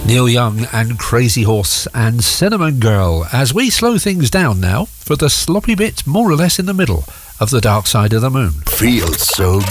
Neil Young and Crazy Horse and Cinnamon Girl, as we slow things down now for the sloppy bit more or less in the middle of The Dark Side of the Moon. Feels so